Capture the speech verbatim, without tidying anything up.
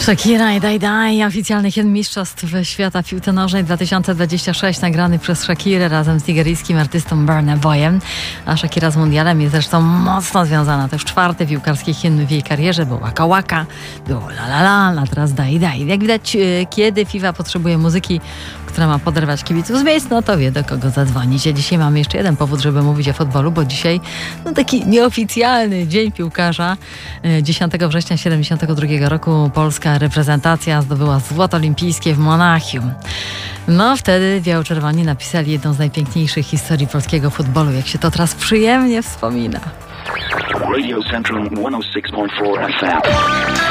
Shakira i Daj Daj, oficjalny hymn Mistrzostw Świata w piłce nożnej dwa tysiące dwudziesty szósty, nagrany przez Shakirę razem z nigeryjskim artystą Burna Boyem. A Shakira z mundialem jest zresztą mocno związana. To już czwarty piłkarski hymn w jej karierze. Był Waka Waka, było La La La, a teraz Daj Daj. Jak widać, kiedy FIFA potrzebuje muzyki, która ma poderwać kibiców z miejsc, no to wie, do kogo zadzwonić. A dzisiaj mamy jeszcze jeden powód, żeby mówić o futbolu, bo dzisiaj no taki nieoficjalny Dzień Piłkarza. dziesiątego września tysiąc dziewięćset siedemdziesiątego drugiego roku polska reprezentacja zdobyła złoto olimpijskie w Monachium. No wtedy biało-czerwoni napisali jedną z najpiękniejszych historii polskiego futbolu. Jak się to teraz przyjemnie wspomina. Radio Central sto sześć przecinek cztery F M.